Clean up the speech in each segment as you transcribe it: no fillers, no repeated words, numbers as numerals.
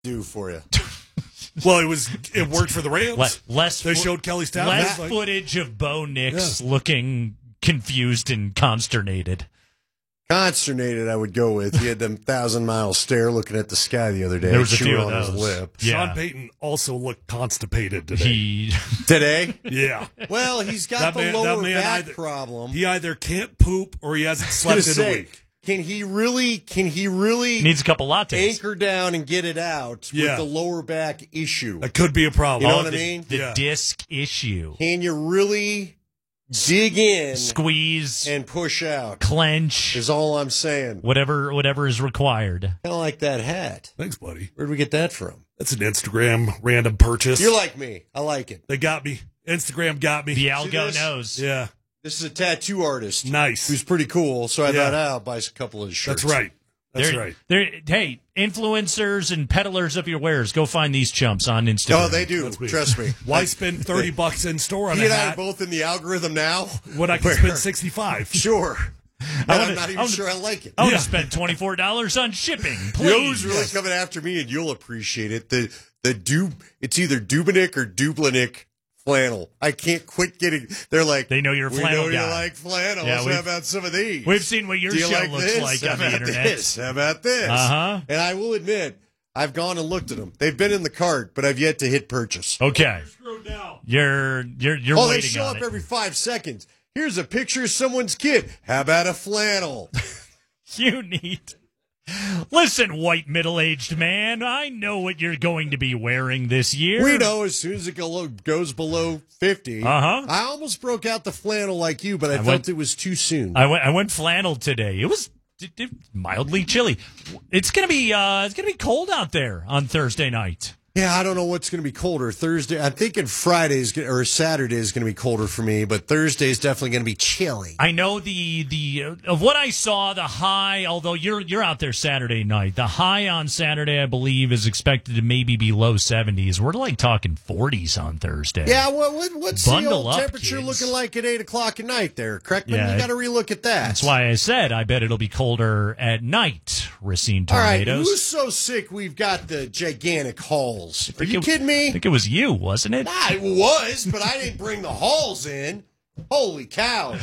do for you? Well, it worked for the Rams. They showed Kelly Stout. Less footage of Bo Nix looking confused and consternated. Consternated, I would go with. He had them 1,000-mile stare looking at the sky the other day. There was a chewing few on of his those. lip. Yeah. Sean Payton also looked constipated today. Today? Yeah. Well, he's got the lower back problem. He either can't poop or he hasn't slept in a week. Can he really needs a couple lattes? Anchor down and get it out with the lower back issue? That could be a problem. You know what I mean? The disc issue. Can you really dig in, squeeze, and push out? Clench is all I'm saying. Whatever is required. Kind of like that hat. Thanks, buddy. Where'd we get that from? That's an Instagram random purchase. You're like me. I like it. They got me. Instagram got me. The algo knows. Yeah. This is a tattoo artist. Nice. Who's pretty cool. So I thought, I'll buy a couple of his shirts. That's right. That's right. Hey, influencers and peddlers of your wares, go find these chumps on Instagram. Oh, they do. Trust me. Why spend $30 in store on he a and hat? I are both in the algorithm now. When I can spend $65. Sure. I'm not even sure I like it. I want to spend $24 on shipping. Please. You know who's really coming after me, and you'll appreciate it. It's either Dubinick or Dublinick flannel. I can't quit getting. They're like, they know you're a flannel we know guy. You like flannels. Yeah, How about some of these? We've seen what your show looks like on the internet. How about this? And I will admit, I've gone and looked at them. They've been in the cart, but I've yet to hit purchase. Okay, you're waiting on it. They show up every 5 seconds. Here's a picture of someone's kid. How about a flannel? You need. Listen, white middle-aged man, I know what you're going to be wearing this year. We know as soon as it goes below 50. I almost broke out the flannel like you, but I felt it was too soon. I went flannel today. It was mildly chilly. It's gonna be cold out there on Thursday night. Yeah, I don't know what's going to be colder. Thursday, I'm thinking Friday's or Saturday is going to be colder for me, but Thursday's definitely going to be chilly. I know the of what I saw, the high, although you're out there Saturday night, the high on Saturday, I believe, is expected to maybe be low 70s. We're like talking 40s on Thursday. Yeah, what's Bundle the old up, temperature kids. looking like at 8 o'clock at night there? Kreckman, Yeah, you got to relook at that. That's why I said I bet it'll be colder at night, Racine All right, Tornadoes. who's so sick we've got the gigantic halls? Are you kidding me? I think it was you, wasn't it? Nah, it was, but I didn't bring the halls in. Holy cow.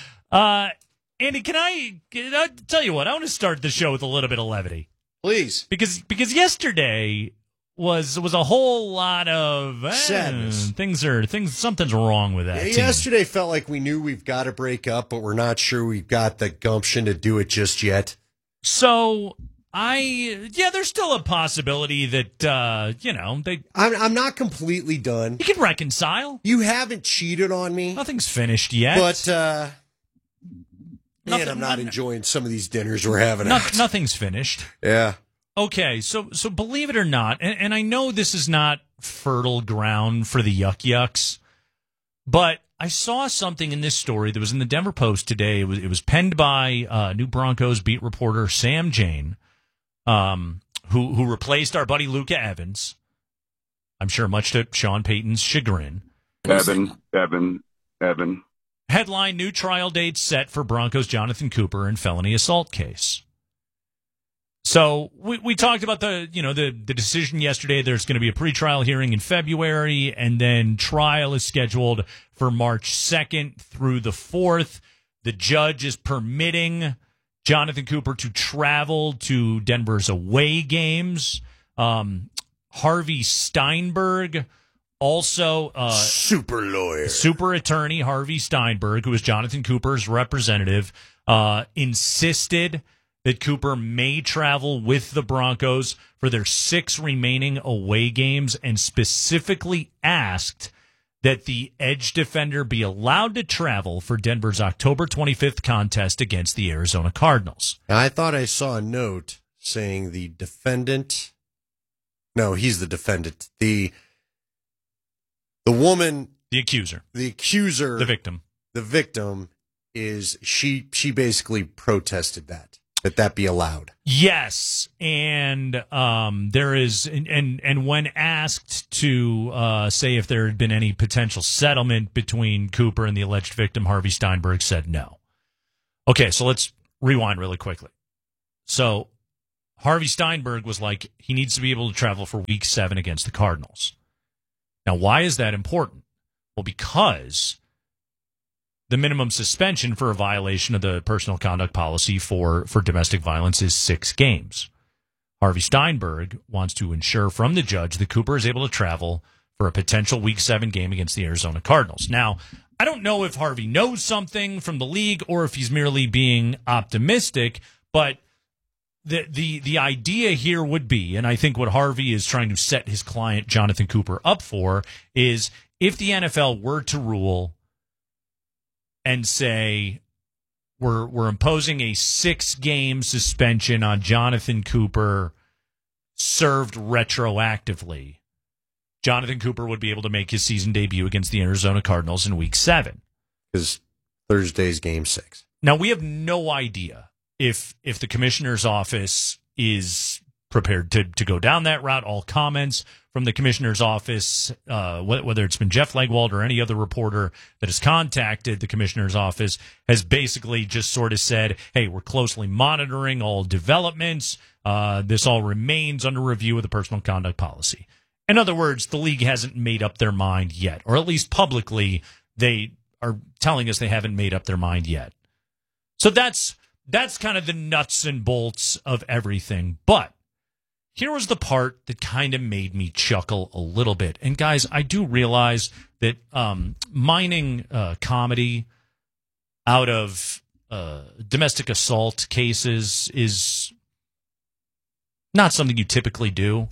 Andy, can I tell you what? I want to start the show with a little bit of levity. Please. Because yesterday was a whole lot of sadness. Something's wrong with that. team. Yesterday felt like we knew we've got to break up, but we're not sure we've got the gumption to do it just yet. So there's still a possibility that I'm not completely done. You can reconcile. You haven't cheated on me. Nothing's finished yet. But I'm not enjoying some of these dinners we're having. Nothing's finished. Yeah. Okay, so believe it or not, and I know this is not fertile ground for the yucks, but I saw something in this story that was in the Denver Post today. It was penned by new Broncos beat reporter Sam Jane, who replaced our buddy Luca Evans. I'm sure much to Sean Payton's chagrin. Evan. Headline: New trial date set for Broncos Jonathan Cooper in felony assault case. So we talked about the decision yesterday. There's going to be a pretrial hearing in February, and then trial is scheduled for March 2nd through the 4th. The judge is permitting Jonathan Cooper to travel to Denver's away games. Harvey Steinberg, also super attorney Harvey Steinberg, who is Jonathan Cooper's representative, insisted that Cooper may travel with the Broncos for their 6 remaining away games, and specifically asked that the edge defender be allowed to travel for Denver's October 25th contest against the Arizona Cardinals. Now, I thought I saw a note saying the defendant. No, he's the defendant. The woman. The accuser. The accuser. The victim. The victim is she basically protested that be allowed. Yes, and there is, and when asked to say if there had been any potential settlement between Cooper and the alleged victim, Harvey Steinberg said no. Okay, so let's rewind really quickly. So Harvey Steinberg was like, he needs to be able to travel for Week 7 against the Cardinals. Now, why is that important? Well, because the minimum suspension for a violation of the personal conduct policy for domestic violence is 6 games. Harvey Steinberg wants to ensure from the judge that Cooper is able to travel for a potential Week 7 game against the Arizona Cardinals. Now, I don't know if Harvey knows something from the league or if he's merely being optimistic, but the idea here would be, and I think what Harvey is trying to set his client Jonathan Cooper up for, is if the NFL were to rule and say we're imposing a 6-game suspension on Jonathan Cooper served retroactively, Jonathan Cooper would be able to make his season debut against the Arizona Cardinals in Week 7. Because Thursday's Game 6. Now, we have no idea if the commissioner's office is prepared to go down that route. All comments from the commissioner's office, whether it's been Jeff Legwold or any other reporter that has contacted the commissioner's office, has basically just sort of said, hey, we're closely monitoring all developments. This all remains under review of the personal conduct policy. In other words, the league hasn't made up their mind yet, or at least publicly they are telling us they haven't made up their mind yet. So that's kind of the nuts and bolts of everything. But here was the part that kind of made me chuckle a little bit. And guys, I do realize that mining comedy out of domestic assault cases is not something you typically do.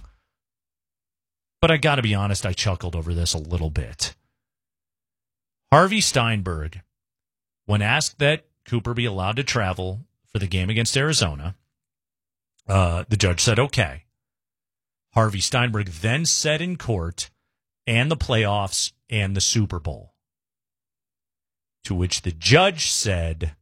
But I got to be honest, I chuckled over this a little bit. Harvey Steinberg, when asked that Cooper be allowed to travel for the game against Arizona, the judge said, okay. Harvey Steinberg then said in court, and the playoffs and the Super Bowl. To which the judge said,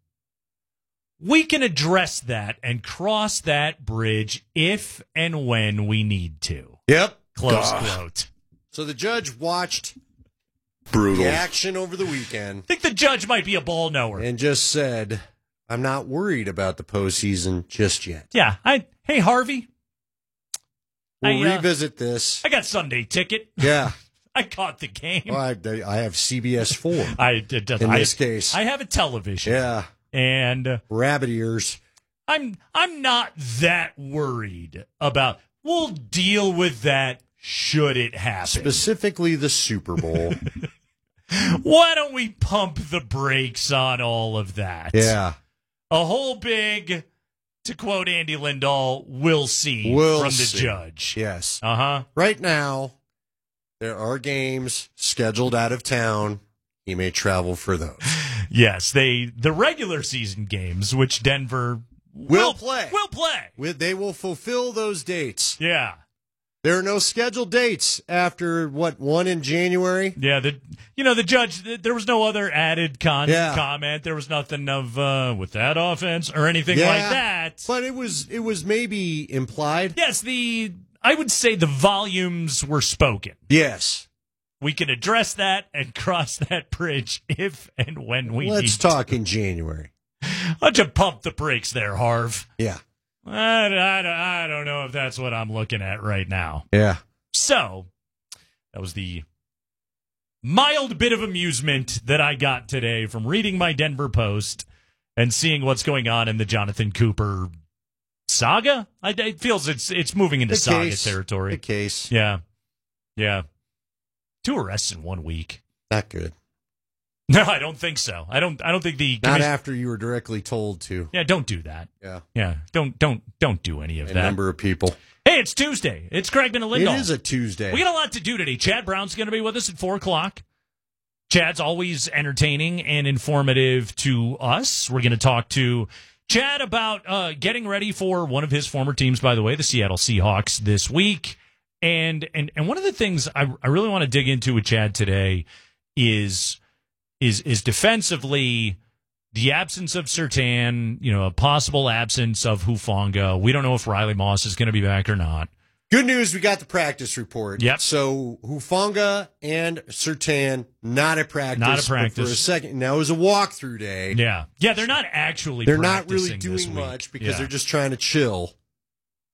we can address that and cross that bridge if and when we need to. Yep. Close quote. So the judge watched Brutal. the action over the weekend I think the judge might be a ball knower. and just said, I'm not worried about the postseason just yet. Yeah. Hey, Harvey. We'll revisit this. I got Sunday ticket. Yeah. I caught the game. Well, I have CBS 4 I did. in this case. I have a television. Yeah. And Rabbit ears. I'm not that worried about. We'll deal with that should it happen. Specifically the Super Bowl. Why don't we pump the brakes on all of that? Yeah. A whole big, to quote Andy Lindahl, we'll see from the judge. Yes. Uh-huh. Right now, there are games scheduled out of town. He may travel for those. Yes, the regular season games, which Denver will play. Will play. They will fulfill those dates. Yeah. There are no scheduled dates after, one in January? Yeah, the judge, there was no other added comment. There was nothing of with that offense or anything like that. But it was maybe implied. Yes, I would say the volumes were spoken. Yes. We can address that and cross that bridge if and when we need to. Let's talk in January. Why don't you pump the brakes there, Harv? Yeah. I don't know if that's what I'm looking at right now. Yeah. So, that was the mild bit of amusement that I got today from reading my Denver Post and seeing what's going on in the Jonathan Cooper saga. It feels it's moving into saga territory. The case. Yeah. 2 arrests in 1 week. Not good. No, I don't think so. I don't think the not after you were directly told to. Yeah, don't do that. Yeah. Don't do any of that. A number of people. Hey, it's Tuesday. It's Craigman and Lindahl. It is a Tuesday. We got a lot to do today. Chad Brown's going to be with us at 4:00. Chad's always entertaining and informative to us. We're going to talk to Chad about getting ready for one of his former teams, by the way, the Seattle Seahawks this week. And one of the things I really want to dig into with Chad today is defensively the absence of Surtain, a possible absence of Hufanga. We don't know if Riley Moss is going to be back or not. Good news, we got the practice report. Yep. So Hufanga and Surtain not at practice. Not at practice. But for a second. Now it was a walkthrough day. Yeah, they're not actually They're not practicing really doing this week. much because they're just trying to chill.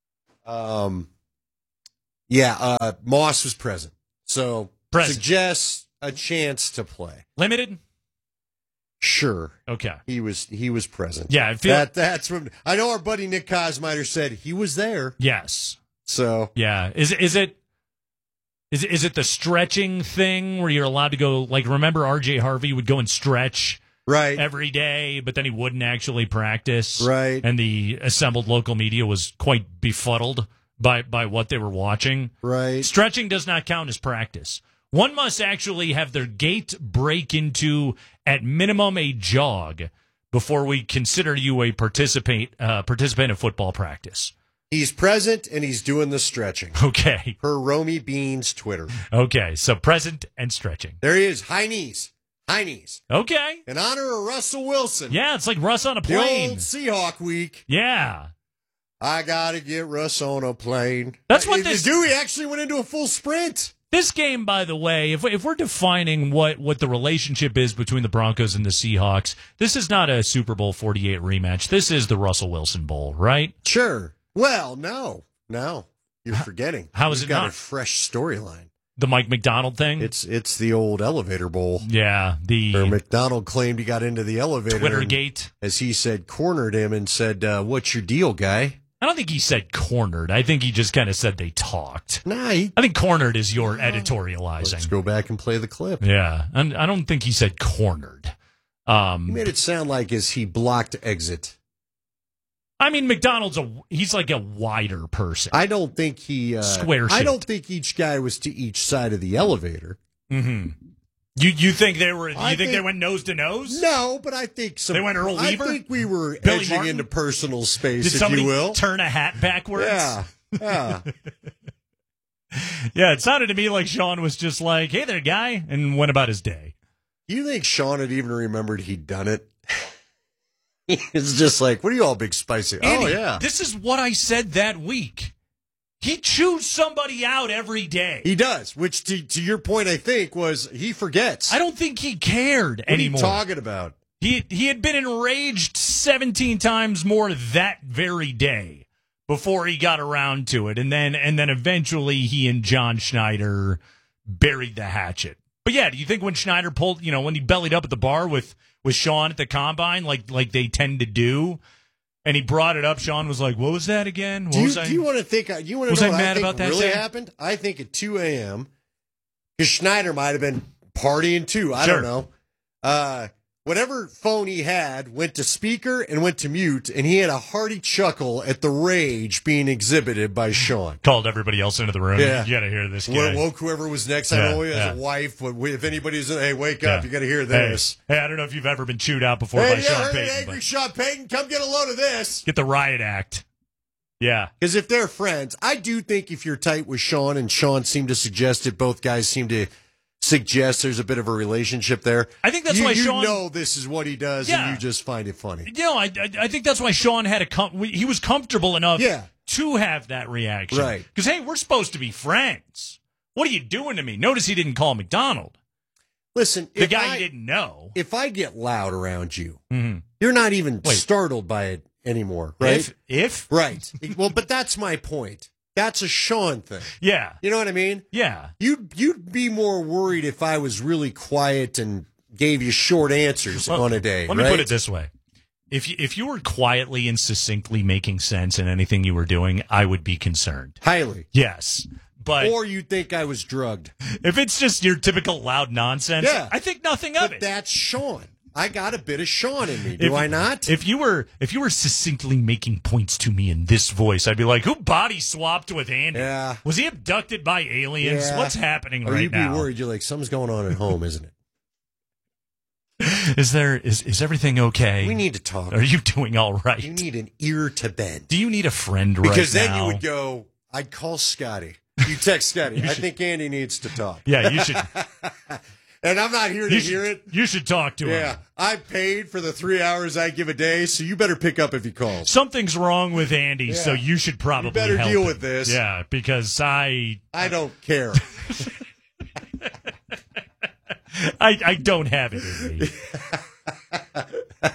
Moss was present. So suggests a chance to play. Limited? Sure. Okay. He was present. Yeah, I feel that's what I know. Our buddy Nick Kosmider said he was there. Yes. So yeah, is it the stretching thing where you're allowed to go? Like, remember R.J. Harvey would go and stretch every day, but then he wouldn't actually practice. Right. And the assembled local media was quite befuddled by what they were watching. Right. Stretching does not count as practice. One must actually have their gait break into, at minimum, a jog before we consider you a participant in football practice. He's present and he's doing the stretching. Okay. Per Romy Bean's Twitter. Okay, so present and stretching. There he is. High knees. High knees. Okay. In honor of Russell Wilson. Yeah, it's like Russ on a plane. The old Seahawk week. Yeah. I got to get Russ on a plane. That's what this... Dewey actually went into a full sprint. This game, by the way, if we're defining what the relationship is between the Broncos and the Seahawks, this is not a Super Bowl 48 rematch. This is the Russell Wilson Bowl, right? Sure. Well, no. You're forgetting. How is it got not? A fresh storyline. The Mike McDonald thing? It's the old elevator bowl. Yeah. Where McDonald claimed he got into the elevator. Twittergate. As he said, cornered him and said, what's your deal, guy? I don't think he said cornered. I think he just kind of said they talked. Nah, I think cornered is your editorializing. Let's go back and play the clip. Yeah, and I don't think he said cornered. He made it sound like as he blocked exit. I mean, McDonald's he's like a wider person. I don't think he square. I don't think each guy was to each side of the elevator. Mm-hmm. You think they were? You think they went nose to nose? No, but I think they went Earl Weaver. I think we were Billy edging Martin? Into personal space, Did if you will. Turn a hat backwards. Yeah. Yeah, it sounded to me like Sean was just like, "Hey there, guy," and went about his day. You think Sean had even remembered he'd done it? It's just like, what are you all big spicy? Andy, oh yeah, this is what I said that week. He chews somebody out every day. He does, which to your point, I think, was he forgets. I don't think he cared anymore. What are you talking about? He had been enraged 17 times more that very day before he got around to it. And then eventually he and John Schneider buried the hatchet. But yeah, do you think when Schneider pulled, when he bellied up at the bar with Sean at the combine, like they tend to do, and he brought it up, Sean was like, "What was that again?" Do you want to think? You want to know what I think really day? happened? I think at 2 a.m. because Schneider might have been partying too. I don't know. Whatever phone he had went to speaker and went to mute, and he had a hearty chuckle at the rage being exhibited by Sean. Called everybody else into the room. Yeah. You got to hear this guy. Woke whoever was next. I know he has a wife, but if anybody's hey, wake up, you got to hear this. Hey, I don't know if you've ever been chewed out before by Sean Payton. Angry Sean Payton, come get a load of this. Get the riot act. Yeah. Because if they're friends, I do think if you're tight with Sean, and Sean seemed to suggest it, both guys seem to suggest there's a bit of a relationship there. I think that's why Sean... You know this is what he does, and you just find it funny. I think that's why Sean had he was comfortable enough to have that reaction. Right. Because, hey, we're supposed to be friends. What are you doing to me? Notice he didn't call McDonald. Listen, the guy you didn't know. If I get loud around you, you're not even startled by it anymore, right? If? Right. Well, but that's my point. That's a Sean thing. Yeah. You know what I mean? Yeah. You'd be more worried if I was really quiet and gave you short answers on a day. Let me put it this way. If you were quietly and succinctly making sense in anything you were doing, I would be concerned. Highly. Yes. Or you'd think I was drugged. If it's just your typical loud nonsense, I think nothing of it. But that's Sean. I got a bit of Sean in me, do I not? If you were succinctly making points to me in this voice, I'd be like, "Who body swapped with Andy? Yeah. Was he abducted by aliens? Yeah. What's happening or right you'd now?" Be worried. You're like, something's going on at home, isn't it? Is everything okay? We need to talk. Are you doing all right? You need an ear to bend. Do you need a friend right now? Because then you would go, I'd call Scotty. You text Scotty. I think Andy needs to talk. Yeah, you should. And I'm not here to hear it. You should talk to him. Yeah, I paid for the 3 hours I give a day, so you better pick up if he calls. Something's wrong with Andy, so you should probably better help deal him. with this. Yeah, because I don't care. I don't have it in me.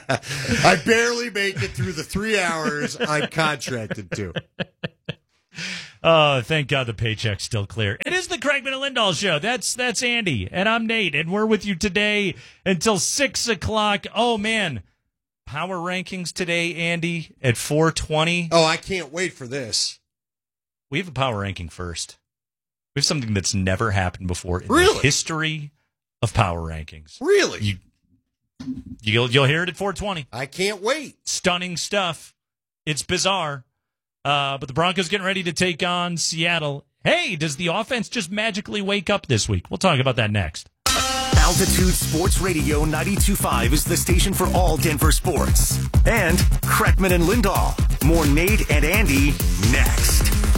I barely make it through the 3 hours I'm contracted to. Oh, thank God the paycheck's still clear. It is the Craigman and Lindahl Show. That's Andy, and I'm Nate, and we're with you today until 6 o'clock. Oh, man. Power rankings today, Andy, at 4:20. Oh, I can't wait for this. We have a power ranking first. We have something that's never happened before in Really? the history of power rankings. Really? You'll hear it at 4:20. I can't wait. Stunning stuff. It's bizarre. But the Broncos getting ready to take on Seattle. Hey, does the offense just magically wake up this week? We'll talk about that next. Altitude Sports Radio 92.5 is the station for all Denver sports. And Crackman and Lindahl. More Nate and Andy next.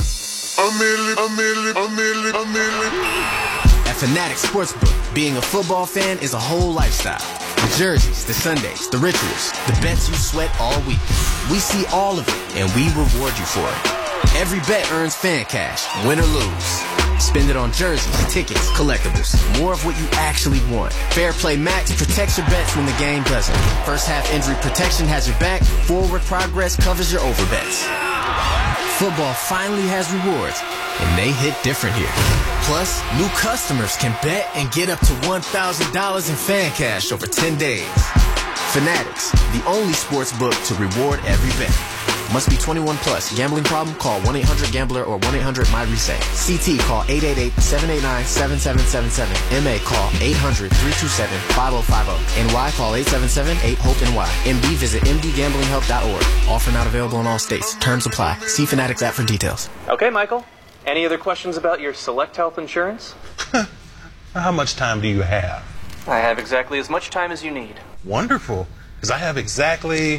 At Fanatics Sportsbook, being a football fan is a whole lifestyle. The jerseys, the Sundays, the rituals, the bets you sweat all week. We see all of it, and we reward you for it. Every bet earns fan cash, win or lose. Spend it on jerseys, tickets, collectibles. More of what you actually want. Fair Play Max protects your bets when the game doesn't. First half injury protection has your back. Forward progress covers your overbets. Football finally has rewards, and they hit different here. Plus, new customers can bet and get up to $1,000 in fan cash over 10 days. Fanatics, the only sports book to reward every bet. Must be 21 plus. Gambling problem? Call 1-800-GAMBLER or 1-800-MY-RESAVE. CT, call 888-789-7777. MA, call 800-327-5050. NY, call 877-8-HOPE-NY. MD, visit mdgamblinghelp.org. Offer not available in all states. Terms apply. See Fanatics app for details. Okay, Michael. Any other questions about your Select Health insurance? How much time do you have? I have exactly as much time as you need. Wonderful, because I have exactly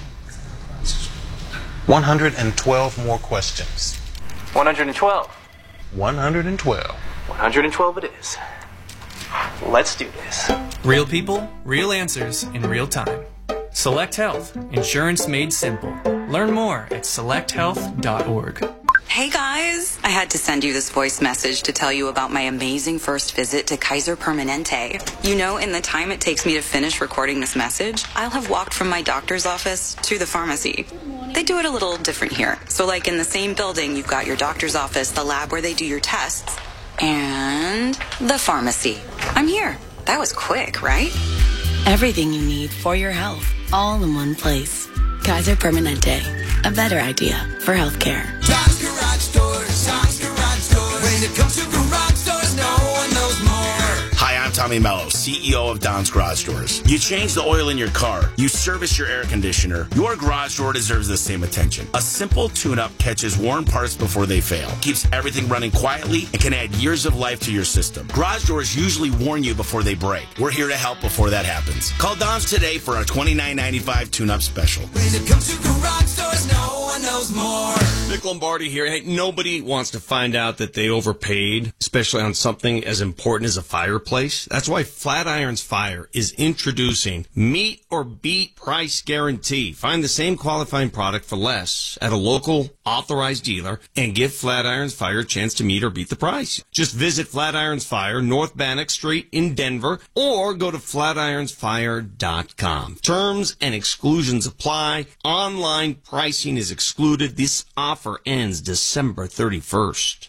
112 more questions. 112. 112. 112 it is. Let's do this. Real people, real answers in real time. Select Health. Insurance made simple. Learn more at selecthealth.org. Hey guys, I had to send you this voice message to tell you about my amazing first visit to Kaiser Permanente. You know, in the time it takes me to finish recording this message, I'll have walked from my doctor's office to the pharmacy. They do it a little different here. So like in the same building, you've got your doctor's office, the lab where they do your tests, and the pharmacy. I'm here. That was quick, right? Everything you need for your health, all in one place. Kaiser Permanente, a better idea for healthcare. Tom's Garage Doors, Tom's Garage Doors. When it comes to garage doors, no one knows more. Hi, I'm Tommy Mello, CEO of Don's Garage Doors. You change the oil in your car, you service your air conditioner, your garage door deserves the same attention. A simple tune-up catches worn parts before they fail, keeps everything running quietly, and can add years of life to your system. Garage doors usually warn you before they break. We're here to help before that happens. Call Don's today for our $29.95 tune-up special. When it comes to garage doors, no one knows more. Nick Lombardi here. Hey, nobody wants to find out that they overpaid, especially on something as important as a fireplace. That's why Flatirons Fire is introducing Meet or Beat Price Guarantee. Find the same qualifying product for less at a local authorized dealer and give Flatirons Fire a chance to meet or beat the price. Just visit Flatirons Fire, North Bannock Street in Denver, or go to flatironsfire.com. Terms and exclusions apply. Online pricing is excluded. This offer ends December 31st.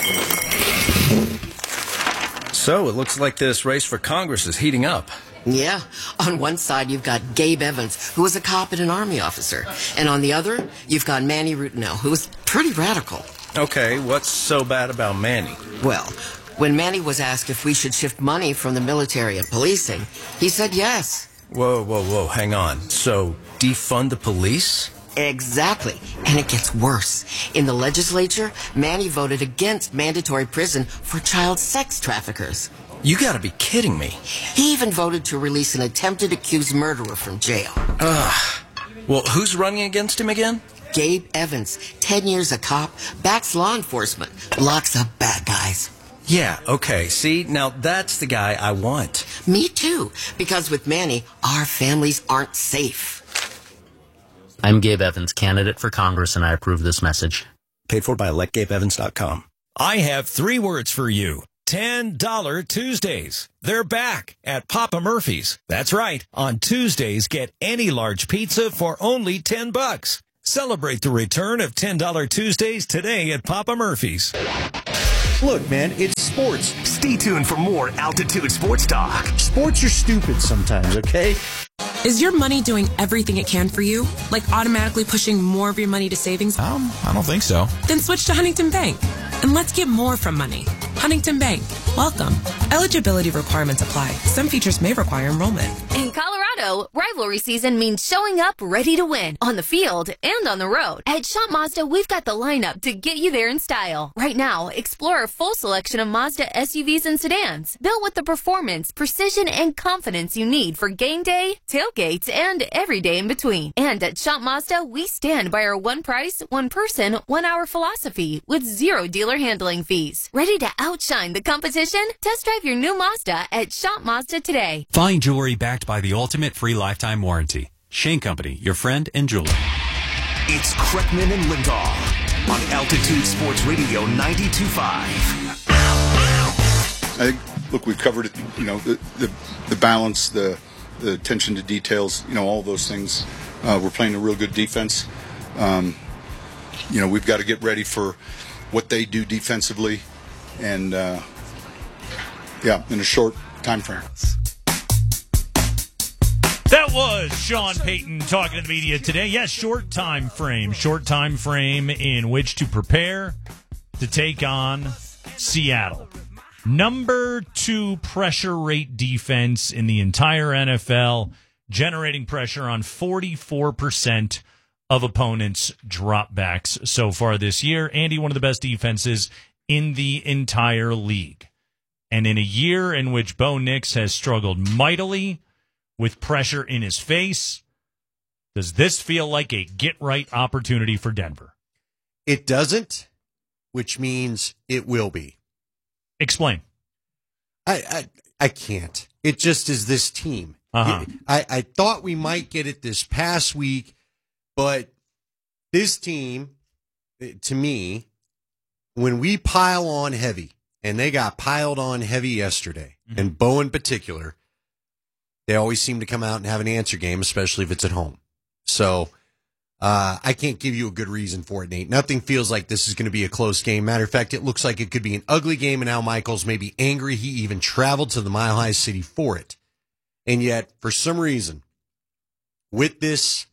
So it looks like this race for Congress is heating up. Yeah. On one side, you've got Gabe Evans, who was a cop and an Army officer. And on the other, you've got Manny Rutino, who was pretty radical. Okay, what's so bad about Manny? Well, when Manny was asked if we should shift money from the military and policing, he said yes. Whoa, hang on. So, defund the police? Exactly. And it gets worse. In the legislature, Manny voted against mandatory prison for child sex traffickers. You gotta be kidding me. He even voted to release an attempted accused murderer from jail. Well, who's running against him again? Gabe Evans, 10 years a cop, backs law enforcement, locks up bad guys. Yeah, okay. See, now that's the guy I want. Me too, because with Manny, our families aren't safe. I'm Gabe Evans, candidate for Congress, and I approve this message. Paid for by electgabeevans.com. I have 3 words for you. $10 Tuesdays. They're back at Papa Murphy's. That's right. On Tuesdays, get any large pizza for only $10. Celebrate the return of $10 Tuesdays today at Papa Murphy's. Look, man, it's sports. Stay tuned for more Altitude Sports Talk. Sports are stupid sometimes, okay? Is your money doing everything it can for you? Like automatically pushing more of your money to savings? I don't think so. Then switch to Huntington Bank. And let's get more from money. Huntington Bank. Welcome. Eligibility requirements apply. Some features may require enrollment. In Colorado, rivalry season means showing up ready to win on the field and on the road. At Shop Mazda, we've got the lineup to get you there in style. Right now, explore a full selection of Mazda SUVs and sedans, built with the performance, precision, and confidence you need for game day, tailgates, and every day in between. And at Shop Mazda, we stand by our one price, one person, 1 hour philosophy with zero dealer handling fees. Ready to outshine the competition? Test drive your new Mazda at Shop Mazda today. Fine jewelry backed by the ultimate free lifetime warranty. Shane Company, your friend and jeweler. It's Kreckman and Lindahl on Altitude Sports Radio 92.5. I think, look, we've covered it, the balance, the attention to details, all those things. We're playing a real good defense. We've got to get ready for what they do defensively and, in a short time frame. That was Sean Payton talking to the media today. Yes, short time frame in which to prepare to take on Seattle. Number 2 pressure rate defense in the entire NFL, generating pressure on 44% of opponents' dropbacks so far this year. Andy, one of the best defenses in the entire league. And in a year in which Bo Nix has struggled mightily with pressure in his face, does this feel like a get-right opportunity for Denver? It doesn't, which means it will be. Explain. I can't. It just is this team. I thought we might get it this past week, but this team, to me, when we pile on heavy, and they got piled on heavy yesterday, and Bo in particular, they always seem to come out and have an answer game, especially if it's at home. So I can't give you a good reason for it, Nate. Nothing feels like this is going to be a close game. Matter of fact, it looks like it could be an ugly game, and Al Michaels may be angry he even traveled to the Mile High City for it. And yet, for some reason, with this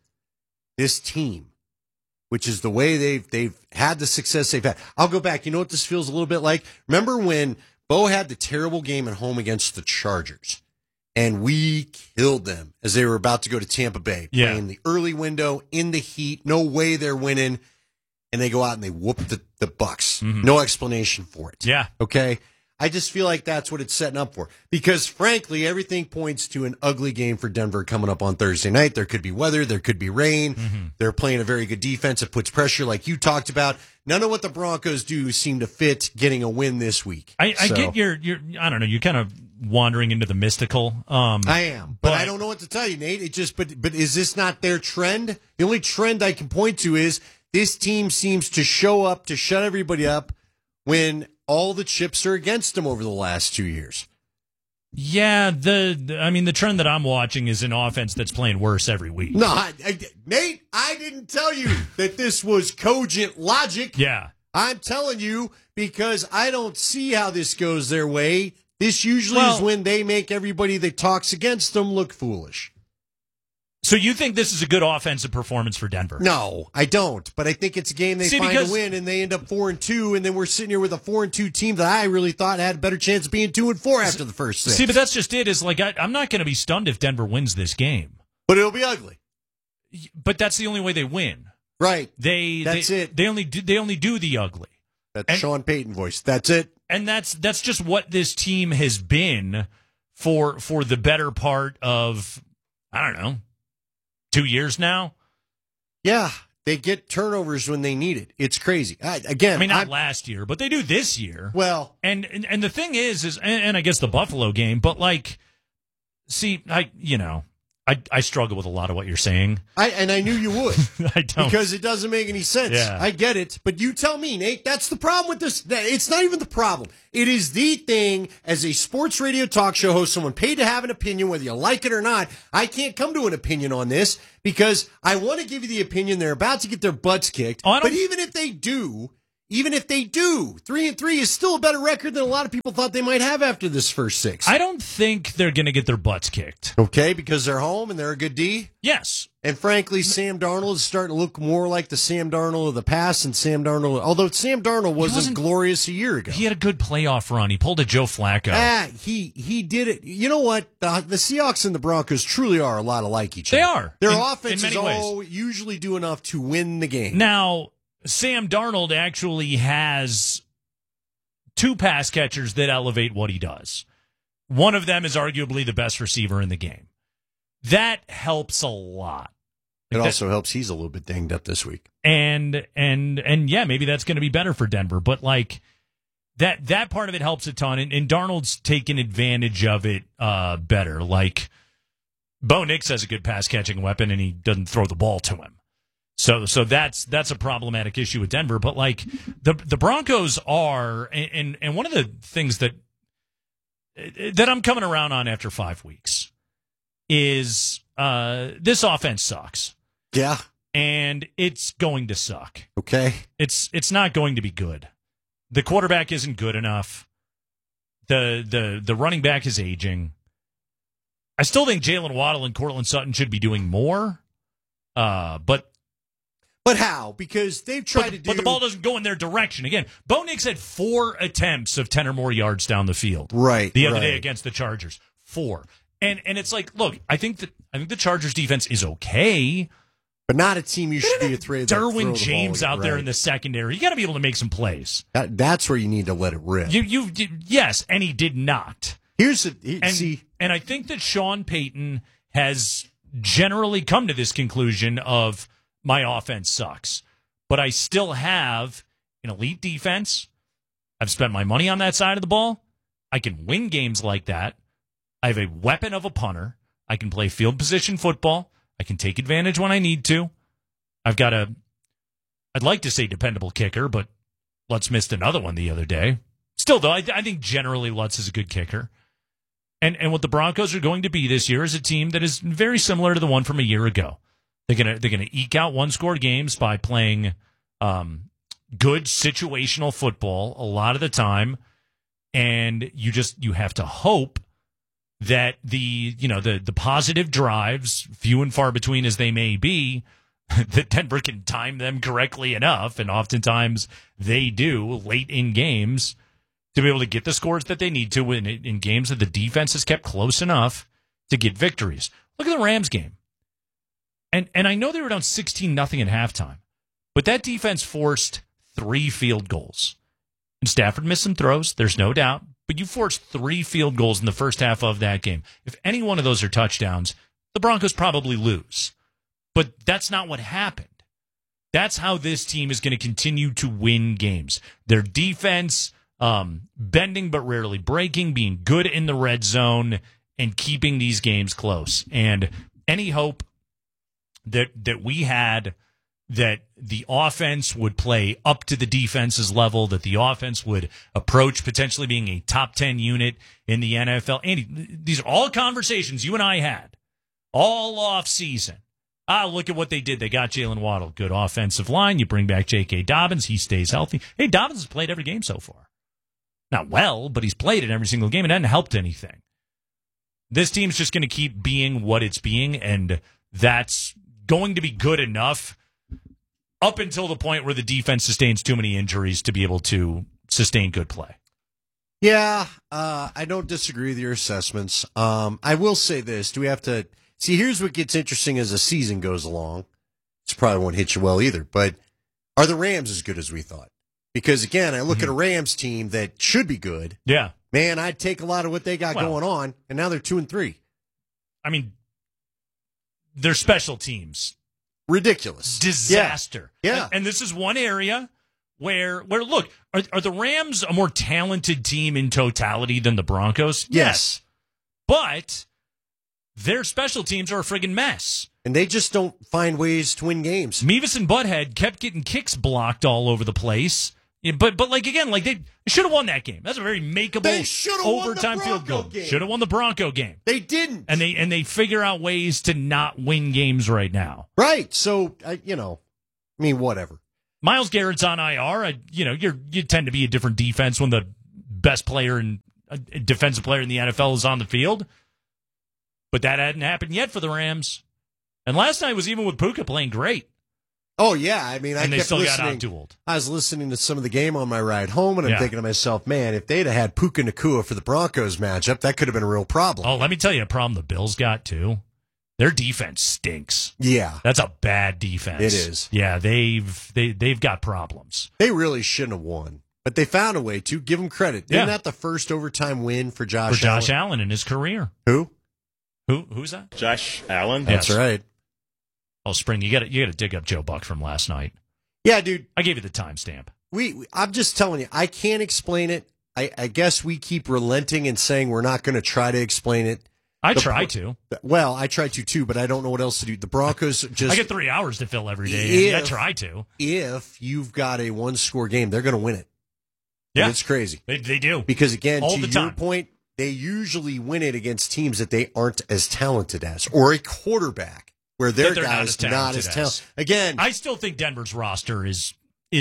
team, which is the way they've had the success they've had. I'll go back. You know what this feels a little bit like? Remember when Bo had the terrible game at home against the Chargers, and we killed them as they were about to go to Tampa Bay, playing the early window in the heat. No way they're winning, and they go out and they whoop the Bucks. No explanation for it. Yeah. Okay. I just feel like that's what it's setting up for. Because, frankly, everything points to an ugly game for Denver coming up on Thursday night. There could be weather. There could be rain. They're playing a very good defense. It puts pressure like you talked about. None of what the Broncos do seem to fit getting a win this week. I get your I don't know, you're kind of wandering into the mystical. I am. But I don't know what to tell you, Nate. It just but is this not their trend? The only trend I can point to is this team seems to show up to shut everybody up when all the chips are against them over the last 2 years. Yeah, the trend that I'm watching is an offense that's playing worse every week. No, Nate, I didn't tell you that this was cogent logic. Yeah. I'm telling you because I don't see how this goes their way. This usually is when they make everybody that talks against them look foolish. So you think this is a good offensive performance for Denver? No, I don't. But I think it's a game they find a win, and they end up 4-2, and then we're sitting here with a 4-2 team that I really thought had a better chance of being 2-4 after the first 6. See, but that's just it. Is like I'm not going to be stunned if Denver wins this game, but it'll be ugly. But that's the only way they win, right? That's it. They only do the ugly. That's Sean Payton voice. That's it. And that's just what this team has been for the better part of, I don't know, 2 years now? Yeah, they get turnovers when they need it. It's crazy. Not last year, but they do this year. Well, and the thing is I guess the Buffalo game, but like, see, I struggle with a lot of what you're saying. I knew you would. I don't. Because it doesn't make any sense. Yeah. I get it. But you tell me, Nate, that's the problem with this. It's not even the problem. It is the thing as a sports radio talk show host, someone paid to have an opinion, whether you like it or not. I can't come to an opinion on this because I want to give you the opinion they're about to get their butts kicked. But even if they do, 3-3 is still a better record than a lot of people thought they might have after this first 6. I don't think they're going to get their butts kicked. Okay, because they're home and they're a good D? Yes. And frankly, Sam Darnold is starting to look more like the Sam Darnold of the past and Sam Darnold, although Sam Darnold wasn't glorious a year ago. He had a good playoff run. He pulled a Joe Flacco. He did it. You know what? The Seahawks and the Broncos truly are a lot alike each other. They are. Their in offenses many ways. usually do enough to win the game. Now, Sam Darnold actually has 2 pass catchers that elevate what he does. One of them is arguably the best receiver in the game. That helps a lot. It also helps he's a little bit dinged up this week. And yeah, maybe that's going to be better for Denver. But like that part of it helps a ton. And Darnold's taken advantage of it better. Like Bo Nix has a good pass catching weapon and he doesn't throw the ball to him. So that's a problematic issue with Denver, but like the Broncos are, and one of the things that I'm coming around on after 5 weeks is this offense sucks. Yeah, and it's going to suck. Okay, it's not going to be good. The quarterback isn't good enough. The running back is aging. I still think Jalen Waddle and Courtland Sutton should be doing more, but how? Because they've tried to do... But the ball doesn't go in their direction. Again, Bo Nix had 4 attempts of 10 or more yards down the field. Right. The other day against the Chargers. 4. And it's like, look, I think the Chargers defense is okay. But not a team you should be afraid of. Derwin James out there in the secondary. You got to be able to make some plays. That's where you need to let it rip. Yes, and he did not. And I think that Sean Payton has generally come to this conclusion of my offense sucks, but I still have an elite defense. I've spent my money on that side of the ball. I can win games like that. I have a weapon of a punter. I can play field position football. I can take advantage when I need to. I've got I'd like to say dependable kicker, but Lutz missed another one the other day. Still, though, I think generally Lutz is a good kicker. And what the Broncos are going to be this year is a team that is very similar to the one from a year ago. They're gonna eke out 1-score games by playing good situational football a lot of the time, and you have to hope that the positive drives, few and far between as they may be, that Denver can time them correctly enough, and oftentimes they do late in games to be able to get the scores that they need to in games that the defense has kept close enough to get victories. Look at the Rams game. And I know they were down 16-0 at halftime, but that defense forced 3 field goals. And Stafford missed some throws, there's no doubt, but you forced 3 field goals in the first half of that game. If any one of those are touchdowns, the Broncos probably lose. But that's not what happened. That's how this team is going to continue to win games. Their defense, bending but rarely breaking, being good in the red zone, and keeping these games close. And any hope that we had that the offense would play up to the defense's level, that the offense would approach potentially being a top 10 unit in the NFL. Andy, these are all conversations you and I had all off season. Look at what they did. They got Jalen Waddle, good offensive line. You bring back J.K. Dobbins. He stays healthy. Hey, Dobbins has played every game so far. Not well, but he's played in every single game. It hasn't helped anything. This team's just going to keep being what it's being, and that's going to be good enough up until the point where the defense sustains too many injuries to be able to sustain good play. Yeah, I don't disagree with your assessments. I will say this. Do we have to... See, here's what gets interesting as the season goes along. This probably won't hit you well either, but are the Rams as good as we thought? Because, again, I look at a Rams team that should be good. Yeah. Man, I'd take a lot of what they got going on, and now they're 2-3. I mean, their special teams. Ridiculous. Disaster. Yeah. And this is one area where look, are the Rams a more talented team in totality than the Broncos? Yes. But their special teams are a friggin' mess. And they just don't find ways to win games. Mevis and Butthead kept getting kicks blocked all over the place. Yeah, but like again, like they should have won that game. That's a very makeable overtime field goal. Should have won the Bronco game. They didn't. And they figure out ways to not win games right now. Right. So whatever. Myles Garrett's on IR. You tend to be a different defense when the best player and defensive player in the NFL is on the field. But that hadn't happened yet for the Rams. And last night was even with Puka playing great. Oh, yeah. I mean, they still got out-dueled. I was listening to some of the game on my ride home, and I'm thinking to myself, man, if they'd have had Puka Nacua for the Broncos matchup, that could have been a real problem. Oh, let me tell you a problem the Bills got, too. Their defense stinks. Yeah. That's a bad defense. It is. Yeah, they've got problems. They really shouldn't have won. But they found a way to. Give them credit. Isn't that the first overtime win for Josh Allen? For Josh Allen in his career. Who? Who's that? Josh Allen. That's right. Oh, Spring, you got to dig up Joe Buck from last night. Yeah, dude. I gave you the timestamp. I'm just telling you, I can't explain it. I guess we keep relenting and saying we're not going to try to explain it. I try to. Well, I try to too, but I don't know what else to do. The Broncos just... I get 3 hours to fill every day. I try to. If you've got a one-score game, they're going to win it. Yeah. And it's crazy. They do. Because, again, all to the your point, they usually win it against teams that they aren't as talented as, or a quarterback where their guy's not as talented. Again, I still think Denver's roster is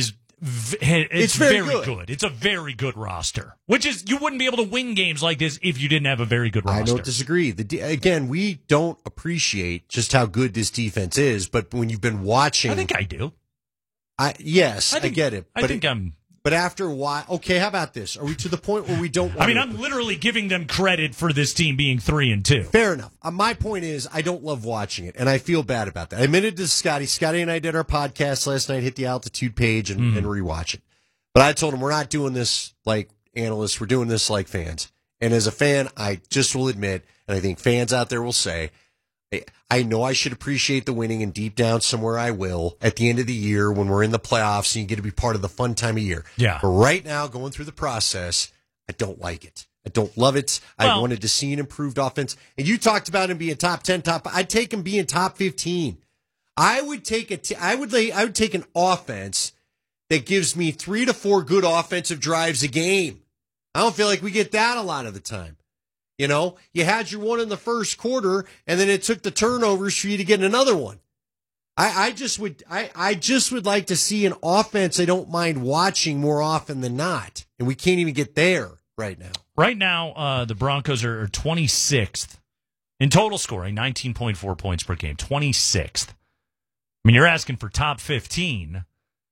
very good. It's a very good roster, which is you wouldn't be able to win games like this if you didn't have a very good roster. I don't disagree. Again, we don't appreciate just how good this defense is, but when you've been watching, I think I do. I get it. But after a while, okay, how about this? Are we to the point where we don't want I'm literally giving them credit for this team being 3-2. Fair enough. My point is, I don't love watching it, and I feel bad about that. I admitted to Scotty. Scotty and I did our podcast last night, hit the altitude page, and rewatch it. But I told him, we're not doing this like analysts. We're doing this like fans. And as a fan, I just will admit, and I think fans out there will say, I know I should appreciate the winning, and deep down somewhere I will at the end of the year when we're in the playoffs and you get to be part of the fun time of year. Yeah. But right now, going through the process, I don't like it. I don't love it. I wanted to see an improved offense. And you talked about him being top 10, I'd take him being top 15. I would take an offense that gives me 3 to 4 good offensive drives a game. I don't feel like we get that a lot of the time. You know, you had your one in the first quarter, and then it took the turnovers for you to get another one. I just would like to see an offense I don't mind watching more often than not, and we can't even get there right now. Right now, the Broncos are 26th in total scoring, 19.4 points per game, 26th. I mean, you're asking for top 15.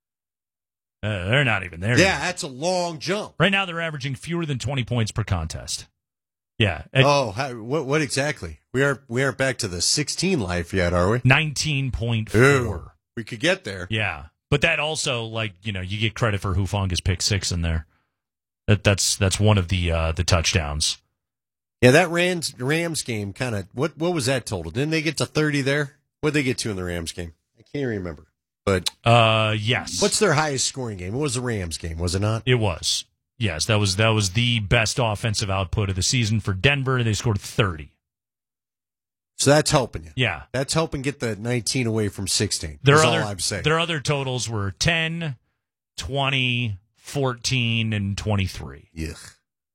They're not even there. Yeah, that's a long jump. Right now, they're averaging fewer than 20 points per contest. Yeah. What exactly? We aren't back to the 16 life yet, are we? 19.4. Ooh, we could get there. Yeah. But that also, you get credit for Hufanga's pick 6 in there. That's one of the touchdowns. Yeah, that Rams game kind of, what was that total? Didn't they get to 30 there? What did they get to in the Rams game? I can't remember. But yes. What's their highest scoring game? It was the Rams game, was it not? It was. Yes, that was the best offensive output of the season for Denver. They scored 30. So that's helping you. Yeah. That's helping get the 19 away from 16. That's all I'm saying. Their other totals were 10, 20, 14, and 23. Yuck.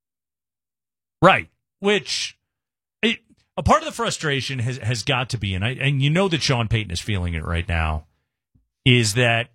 Right. Which, a part of the frustration has got to be, and you know that Sean Payton is feeling it right now, is that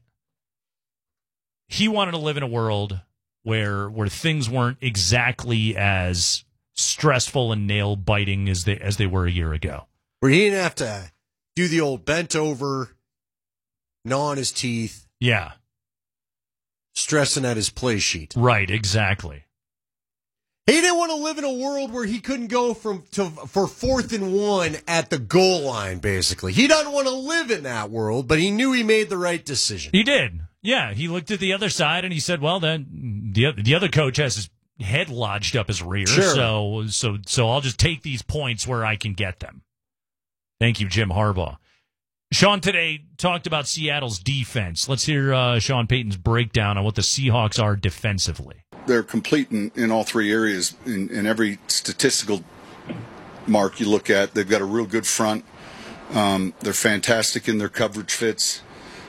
he wanted to live in a world where things weren't exactly as stressful and nail-biting as they were a year ago. Where he didn't have to do the old bent over, gnawing his teeth. Yeah. Stressing at his play sheet. Right, exactly. He didn't want to live in a world where he couldn't go for 4th and 1 at the goal line, basically. He doesn't want to live in that world, but he knew he made the right decision. He did. Yeah, he looked at the other side and he said, well, then the other coach has his head lodged up his rear, sure. so I'll just take these points where I can get them. Thank you, Jim Harbaugh. Sean today talked about Seattle's defense. Let's hear Sean Payton's breakdown on what the Seahawks are defensively. They're complete in all three areas, in every statistical Mark, you look at. They've got a real good front. They're fantastic in their coverage fits.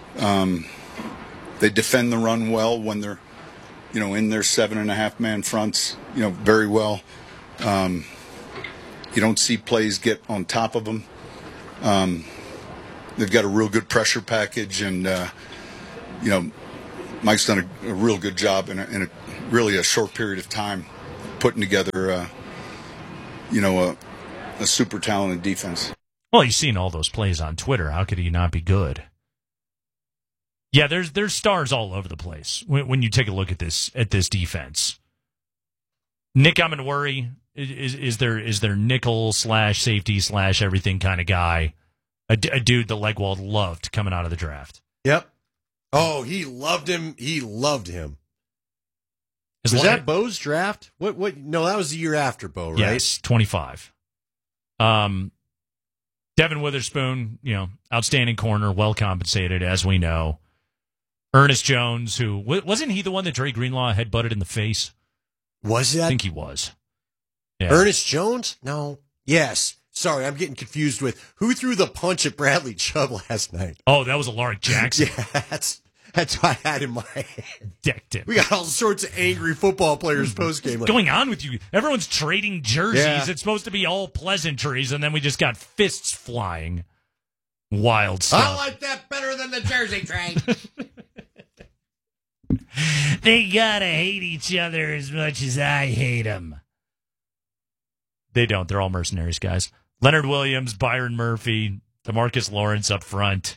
They defend the run well when they're, in their 7.5-man fronts, very well. You don't see plays get on top of them. They've got a real good pressure package, and Mike's done a real good job in a really a short period of time putting together, a super talented defense. Well, you've seen all those plays on Twitter. How could he not be good? Yeah, there's stars all over the place when you take a look at this defense. Nick Amenwuri is their nickel / safety / everything kind of guy, a dude that Legwold loved coming out of the draft. Yep. Oh, he loved him. He loved him. Was that Bo's draft? What? No, that was the year after Bo, right? Yes, 25. Devin Witherspoon, outstanding corner, well compensated, as we know. Ernest Jones, who wasn't he the one that Dre Greenlaw had butted in the face? Was that? I think he was. Yeah. Ernest Jones? No. Yes. Sorry, I'm getting confused with who threw the punch at Bradley Chubb last night. Oh, that was Alaric Jackson. Yeah, that's what I had in my head. Decked him. We got all sorts of angry football players post-game. What's going on with you? Everyone's trading jerseys. Yeah. It's supposed to be all pleasantries, and then we just got fists flying. Wild stuff. I like that better than the jersey trade. They gotta hate each other as much as I hate them. They don't. They're all mercenaries, guys. Leonard Williams, Byron Murphy, DeMarcus Lawrence up front.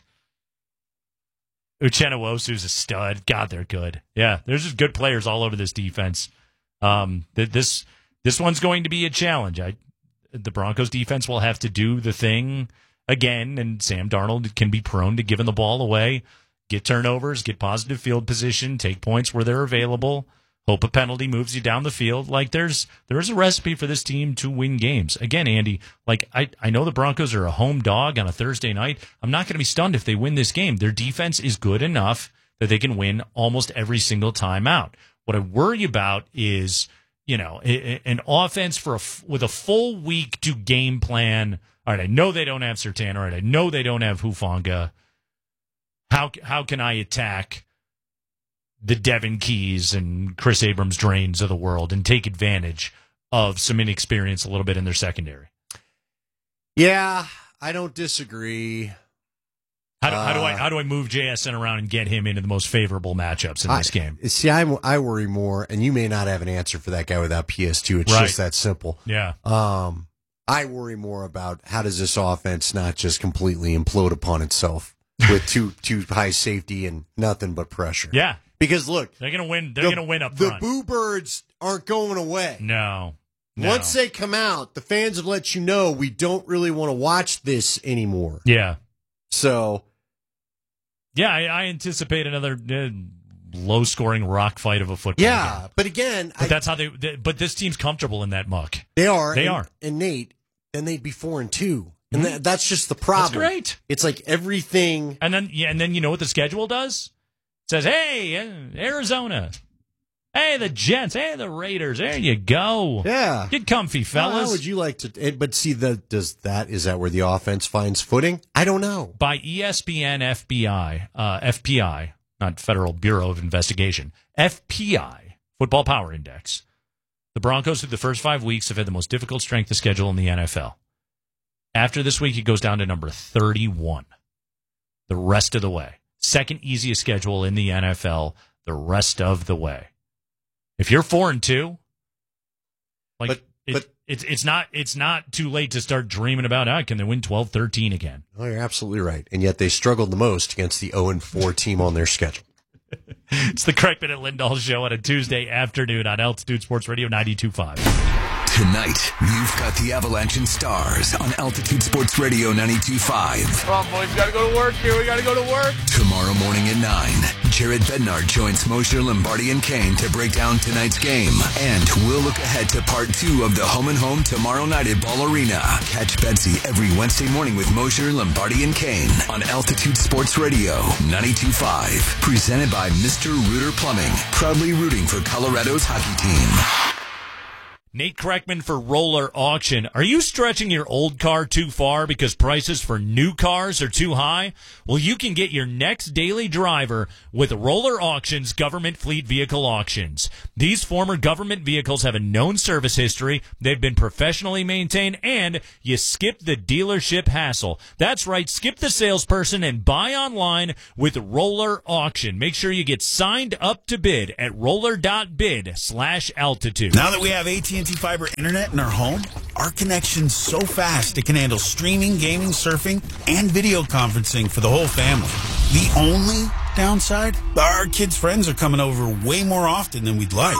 Uchenna Nwosu's a stud. God, they're good. Yeah, there's just good players all over this defense. This one's going to be a challenge. The Broncos defense will have to do the thing again, and Sam Darnold can be prone to giving the ball away, get turnovers, get positive field position, take points where they're available, hope a penalty moves you down the field. Like there is a recipe for this team to win games. Again, Andy, I know the Broncos are a home dog on a Thursday night. I'm not going to be stunned if they win this game. Their defense is good enough that they can win almost every single time out. What I worry about is, an offense with a full week to game plan. All right, I know they don't have Surtain. All right, I know they don't have Hufanga. How can I attack the Devin Keys and Chris Abrams Drains of the world and take advantage of some inexperience a little bit in their secondary? Yeah, I don't disagree. How do I move JSN around and get him into the most favorable matchups in this game? See, I worry more, and you may not have an answer for that guy without PS2. It's just that simple. Yeah. I worry more about how does this offense not just completely implode upon itself with too high safety and nothing but pressure. Yeah. Because look, they're gonna win. They're gonna win up front. The Boo Birds aren't going away. No. Once they come out, the fans have let you know we don't really want to watch this anymore. Yeah. So. Yeah, I anticipate another low-scoring rock fight of a football game. But again, that's how but this team's comfortable in that muck. They are. They are. And Nate, then they'd be 4-2. And that's just the problem. That's great. It's like everything. And then you know what the schedule does? It says, hey, Arizona. Hey, the Jets. Hey, the Raiders. There you go. Yeah. Get comfy, fellas. How would you like to? But see, is that where the offense finds footing? I don't know. By ESPN FPI, not Federal Bureau of Investigation, FPI, Football Power Index, the Broncos through the first 5 weeks have had the most difficult strength of schedule in the NFL. After this week, it goes down to number 31 the rest of the way. Second easiest schedule in the NFL the rest of the way. If you're 4-2, it's not too late to start dreaming about can they win 12-13 again? Oh, you're absolutely right. And yet they struggled the most against the 0-4 team on their schedule. It's the Kreckman and Lindahl show on a Tuesday afternoon on Altitude Sports Radio 92.5. Tonight, you've got the Avalanche and Stars on Altitude Sports Radio 92.5. Come on, boys. We got to go to work here. We got to go to work. Tomorrow morning at 9, Jared Bednar joins Mosher, Lombardi, and Kane to break down tonight's game. And we'll look ahead to part 2 of the Home and Home tomorrow night at Ball Arena. Catch Betsy every Wednesday morning with Mosher, Lombardi, and Kane on Altitude Sports Radio 92.5. Presented by Mr. Rooter Plumbing, proudly rooting for Colorado's hockey team. Nate Kreckman for Roller Auction. Are you stretching your old car too far because prices for new cars are too high? Well, you can get your next daily driver with Roller Auction's government fleet vehicle auctions. These former government vehicles have a known service history, they've been professionally maintained, and you skip the dealership hassle. That's right, skip the salesperson and buy online with Roller Auction. Make sure you get signed up to bid at roller.bid/altitude. Now that we have AT&T Fiber Internet in our home, our connection's so fast it can handle streaming, gaming, surfing, and video conferencing for the whole family. The only downside? Our kids' friends are coming over way more often than we'd like.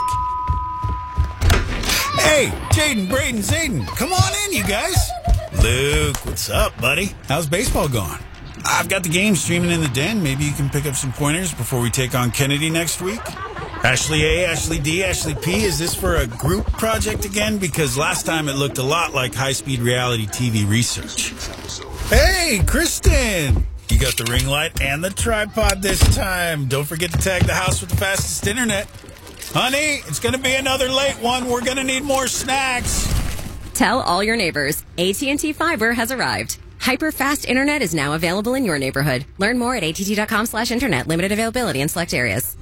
Hey, Jaden, Braden, Zayden, come on in, you guys. Luke, what's up, buddy? How's baseball going? I've got the game streaming in the den. Maybe you can pick up some pointers before we take on Kennedy next week. Ashley A, Ashley D, Ashley P, is this for a group project again? Because last time it looked a lot like high-speed reality TV research. Hey, Kristen! You got the ring light and the tripod this time. Don't forget to tag the house with the fastest internet. Honey, it's going to be another late one. We're going to need more snacks. Tell all your neighbors, AT&T Fiber has arrived. Hyper-fast internet is now available in your neighborhood. Learn more at att.com/internet. Limited availability in select areas.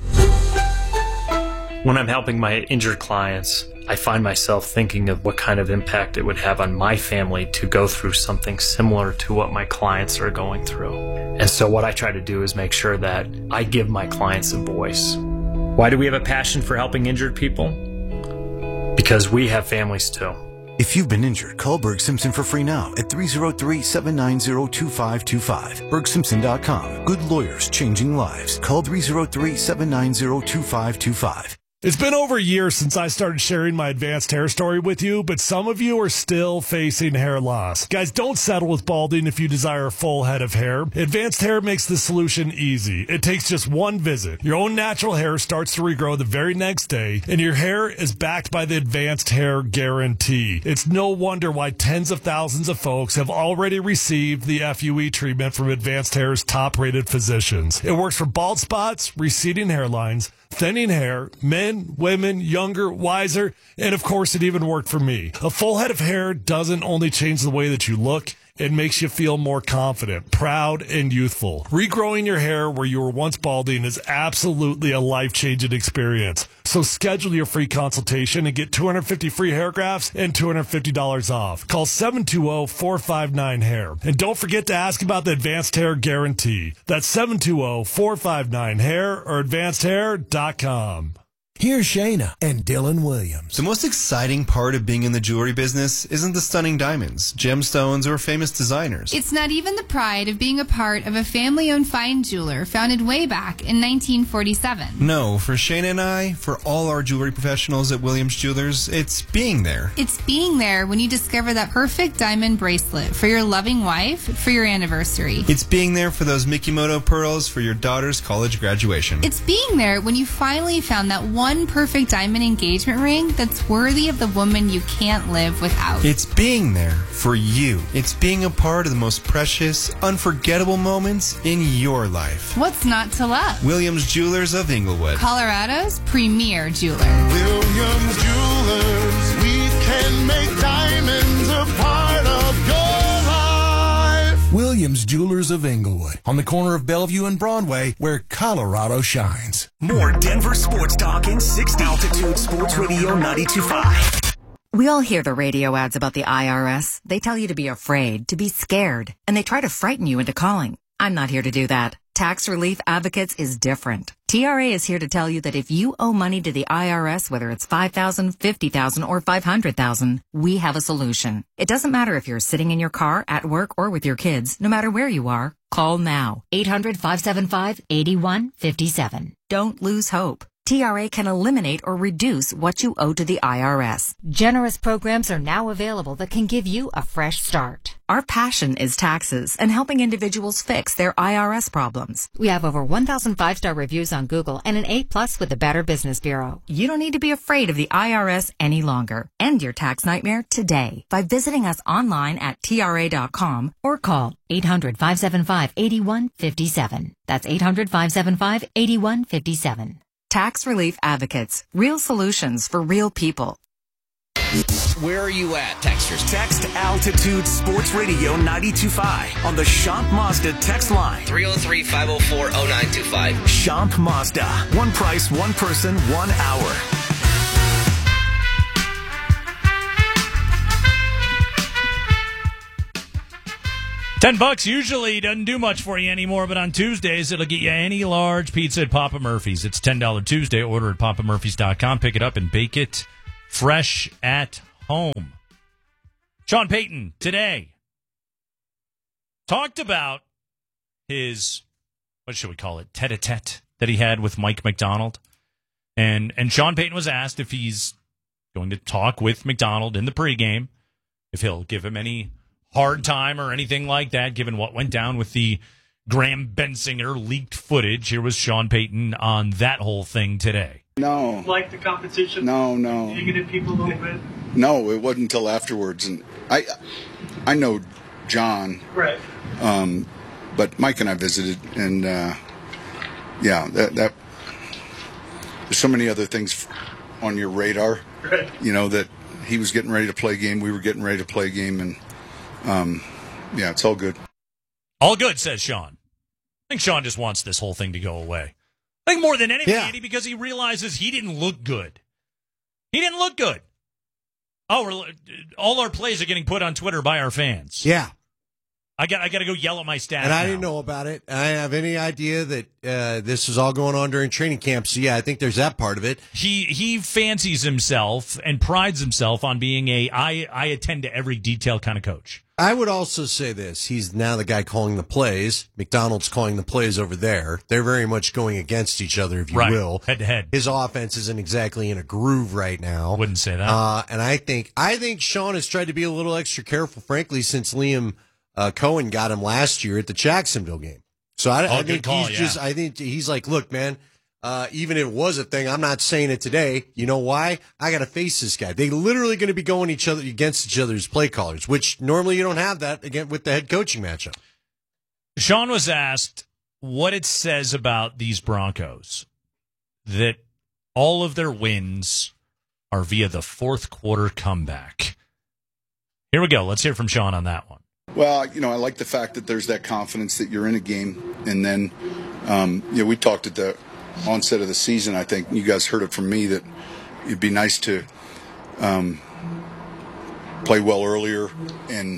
When I'm helping my injured clients, I find myself thinking of what kind of impact it would have on my family to go through something similar to what my clients are going through. And so what I try to do is make sure that I give my clients a voice. Why do we have a passion for helping injured people? Because we have families too. If you've been injured, call Berg Simpson for free now at 303-790-2525. BergSimpson.com. Good lawyers changing lives. Call 303-790-2525. It's been over a year since I started sharing my advanced hair story with you, but some of you are still facing hair loss. Guys, don't settle with balding if you desire a full head of hair. Advanced Hair makes the solution easy. It takes just one visit. Your own natural hair starts to regrow the very next day, and your hair is backed by the Advanced Hair Guarantee. It's no wonder why tens of thousands of folks have already received the FUE treatment from Advanced Hair's top-rated physicians. It works for bald spots, receding hairlines, thinning hair, men, women, younger, wiser, and of course it even worked for me. A full head of hair doesn't only change the way that you look, it makes you feel more confident, proud, and youthful. Regrowing your hair where you were once balding is absolutely a life-changing experience. So schedule your free consultation and get 250 free hair grafts and $250 off. Call 720-459-HAIR. And don't forget to ask about the Advanced Hair Guarantee. That's 720-459-HAIR or advancedhair.com. Here's Shayna and Dylan Williams. The most exciting part of being in the jewelry business isn't the stunning diamonds, gemstones, or famous designers. It's not even the pride of being a part of a family-owned fine jeweler founded way back in 1947. No, for Shayna and I, for all our jewelry professionals at Williams Jewelers, it's being there. It's being there when you discover that perfect diamond bracelet for your loving wife for your anniversary. It's being there for those Mikimoto pearls for your daughter's college graduation. It's being there when you finally found that one perfect diamond engagement ring that's worthy of the woman you can't live without. It's being there for you. It's being a part of the most precious, unforgettable moments in your life. What's not to love? Williams Jewelers of Inglewood, Colorado's premier jeweler. Williams Jewelers, we can make diamonds a part of your life. Williams Jewelers of Inglewood, on the corner of Bellevue and Broadway, where Colorado shines. More Denver sports talk in 60. Altitude Sports Radio 92.5. We all hear the radio ads about the IRS. They tell you to be afraid, to be scared, and they try to frighten you into calling. I'm not here to do that. Tax Relief Advocates is different. TRA is here to tell you that if you owe money to the IRS, whether it's $5,000, $50,000, or $500,000, we have a solution. It doesn't matter if you're sitting in your car, at work, or with your kids. No matter where you are, call now. 800-575-8157. Don't lose hope. TRA can eliminate or reduce what you owe to the IRS. Generous programs are now available that can give you a fresh start. Our passion is taxes and helping individuals fix their IRS problems. We have over 1,000 5-star reviews on Google and an A+ with the Better Business Bureau. You don't need to be afraid of the IRS any longer. End your tax nightmare today by visiting us online at TRA.com or call 800-575-8157. That's 800-575-8157. Tax Relief Advocates. Real solutions for real people. where are you at, texters? Text Altitude Sports Radio 92.5 on the Champ Mazda text line. 303-504-0925. Champ Mazda. One price, one person, 1 hour. $10 usually doesn't do much for you anymore, but on Tuesdays, it'll get you any large pizza at Papa Murphy's. It's $10 Tuesday. Order at papamurphys.com. Pick it up and bake it fresh at home. Sean Payton today talked about his, what should we call it, tete-a-tete that he had with Mike Macdonald. And Sean Payton was asked if he's going to talk with Macdonald in the pregame, if he'll give him any hard time or anything like that, given what went down with the Graham Bensinger leaked footage. Here was Sean Payton on that whole thing today. No. Like the competition? No. Digging at people a little bit? No, it wasn't until afterwards. And I know John. Right. But Mike and I visited, and that there's so many other things on your radar. Right. That he was getting ready to play a game, we were getting ready to play a game, and it's all good. All good, says Sean. I think Sean just wants this whole thing to go away. I think more than anything, Andy, because he realizes he didn't look good. He didn't look good. Oh, all our plays are getting put on Twitter by our fans. Yeah. I got to go yell at my staff. And I didn't know about it. I didn't have any idea that this was all going on during training camp. So, yeah, I think there's that part of it. He fancies himself and prides himself on being I attend to every detail kind of coach. I would also say this. He's now the guy calling the plays. McDonald's calling the plays over there. They're very much going against each other, if you will. Head to head. His offense isn't exactly in a groove right now. Wouldn't say that. And I think Sean has tried to be a little extra careful, frankly, since Liam Cohen got him last year at the Jacksonville game. So I think I think he's like, look, man, even if it was a thing, I'm not saying it today. You know why? I got to face this guy. They literally going to be going against each other's play callers, which normally you don't have that again with the head coaching matchup. Sean was asked what it says about these Broncos that all of their wins are via the fourth quarter comeback. Here we go. Let's hear from Sean on that one. Well, I like the fact that there's that confidence that you're in a game. And then, we talked at the onset of the season, I think you guys heard it from me, that it'd be nice to play well earlier and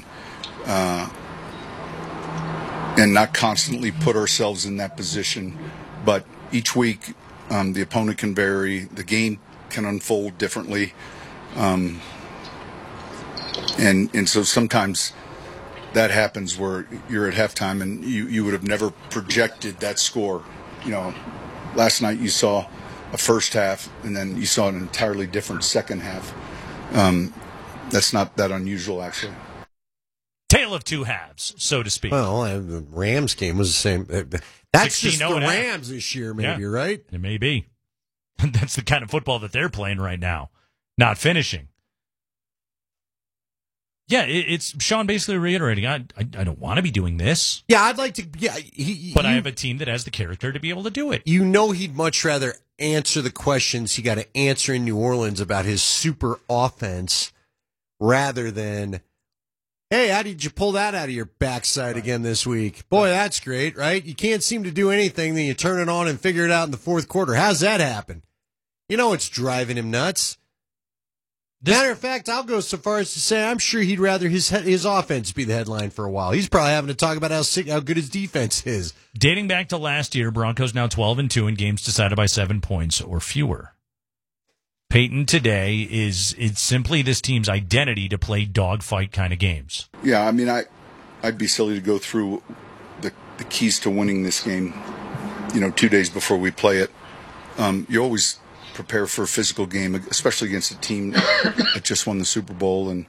not constantly put ourselves in that position. But each week, the opponent can vary. The game can unfold differently. And so sometimes that happens where you're at halftime and you would have never projected that score. Last night you saw a first half and then you saw an entirely different second half. That's not that unusual, actually. Tale of two halves, so to speak. Well, the Rams game was the same. That's just the Rams this year, maybe, right? It may be. That's the kind of football that they're playing right now, not finishing. Yeah, it's Sean basically reiterating, I don't want to be doing this. Yeah, I'd like to. Yeah, but I have a team that has the character to be able to do it. He'd much rather answer the questions he got to answer in New Orleans about his super offense rather than, hey, how did you pull that out of your backside again this week? Boy, that's great, right? You can't seem to do anything, then you turn it on and figure it out in the fourth quarter. How's that happen? It's driving him nuts. Matter of fact, I'll go so far as to say I'm sure he'd rather his offense be the headline for a while. He's probably having to talk about how good his defense is. Dating back to last year, Broncos now 12-2 in games decided by 7 points or fewer. Payton today it's simply this team's identity to play dogfight kind of games. Yeah, I mean, I'd be silly to go through the keys to winning this game, 2 days before we play it. You always prepare for a physical game, especially against a team that just won the Super Bowl and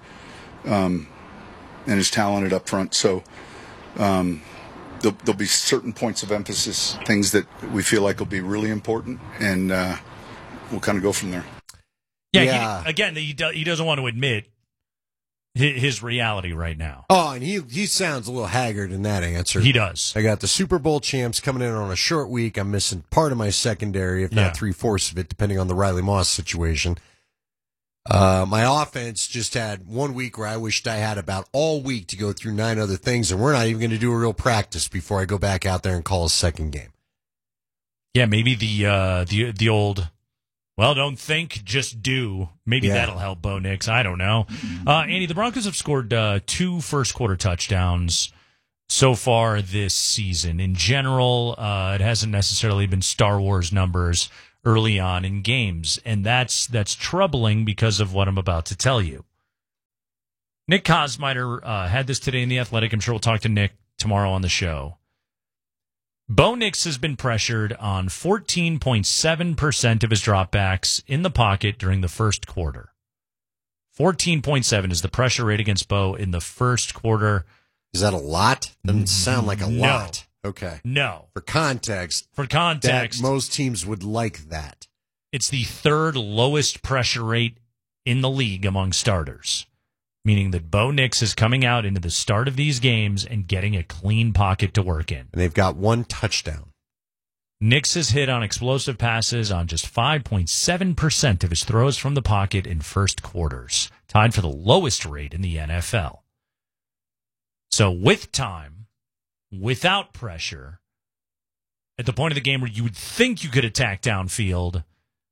is talented up front. So there'll be certain points of emphasis, things that we feel like will be really important, and we'll kind of go from there. Yeah. He doesn't want to admit his reality right now. Oh, and he sounds a little haggard in that answer. He does. I got the Super Bowl champs coming in on a short week. I'm missing part of my secondary, if not 3/4 of it, depending on the Riley Moss situation. My offense just had 1 week where I wished I had about all week to go through 9 other things, and we're not even going to do a real practice before I go back out there and call a second game. Yeah, maybe the old, well, don't think, just do. Maybe that'll help Bo Nix. I don't know. Andy, the Broncos have scored 2 first-quarter touchdowns so far this season. In general, it hasn't necessarily been Star Wars numbers early on in games, and that's troubling because of what I'm about to tell you. Nick Kosmider had this today in The Athletic. I'm sure we'll talk to Nick tomorrow on the show. Bo Nix has been pressured on 14.7% of his dropbacks in the pocket during the first quarter. 14.7 is the pressure rate against Bo in the first quarter. Is that a lot? Doesn't sound like a lot. Okay. No. For context, most teams would like that. It's the third lowest pressure rate in the league among starters, meaning that Bo Nix is coming out into the start of these games and getting a clean pocket to work in. And they've got 1 touchdown. Nix has hit on explosive passes on just 5.7% of his throws from the pocket in first quarters, tied for the lowest rate in the NFL. So with time, without pressure, at the point of the game where you would think you could attack downfield,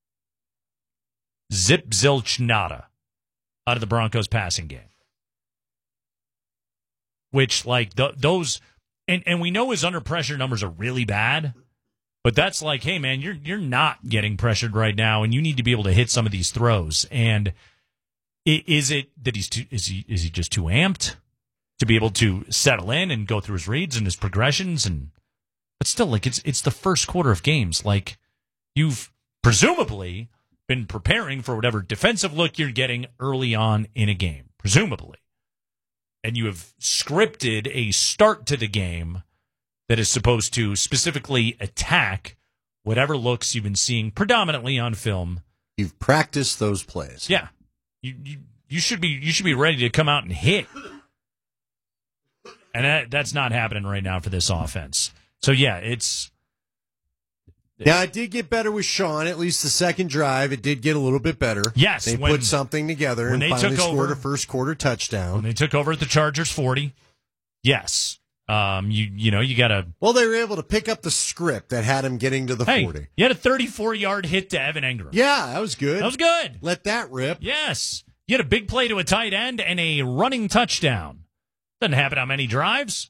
zip, zilch, nada out of the Broncos passing game. Which, like, those, and we know his under pressure numbers are really bad, but that's like, hey, man, you're not getting pressured right now, and you need to be able to hit some of these throws. And is it that is he just too amped to be able to settle in and go through his reads and his progressions? But still, like, it's the first quarter of games. Like, you've presumably been preparing for whatever defensive look you're getting early on in a game, presumably. And you have scripted a start to the game that is supposed to specifically attack whatever looks you've been seeing predominantly on film. You've practiced those plays. Yeah. You should be ready to come out and hit. And that's not happening right now for this offense. So, yeah, Now, it did get better with Sean. At least the second drive, it did get a little bit better. Yes. They put something together and finally scored a first-quarter touchdown. When they took over at the Chargers 40, yes. You got to... Well, they were able to pick up the script that had him getting to the 40. You had a 34-yard hit to Evan Engram. Yeah, that was good. That was good. Let that rip. Yes. You had a big play to a tight end and a running touchdown. Doesn't happen on many drives.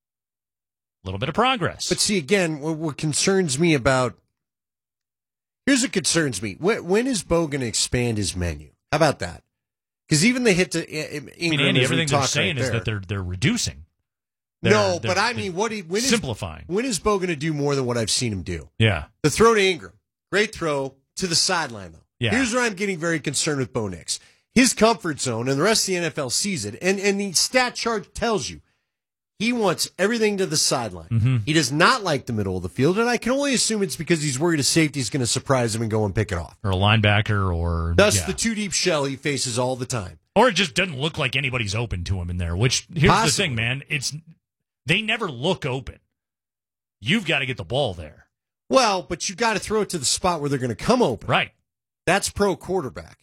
A little bit of progress. But see, again, what concerns me about... Here's what concerns me. When is Bo going to expand his menu? How about that? Because even the hit to Ingram, Andy, everything they're saying is that they're reducing. But I mean, when simplifying. When is Bo going to do more than what I've seen him do? Yeah. The throw to Ingram. Great throw to the sideline, though. Yeah. Here's where I'm getting very concerned with Bo Nix. His comfort zone, and the rest of the NFL sees it, and the stat chart tells you, he wants everything to the sideline. Mm-hmm. He does not like the middle of the field, and I can only assume it's because he's worried a safety is going to surprise him and go and pick it off. Or a linebacker, or... Thus, the two-deep shell he faces all the time. Or it just doesn't look like anybody's open to him in there, which, here's the thing, man. They never look open. You've got to get the ball there. Well, but you got to throw it to the spot where they're going to come open. Right. That's pro quarterback.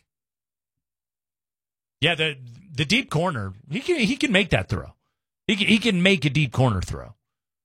Yeah, the deep corner, he can make that throw. He can make a deep corner throw.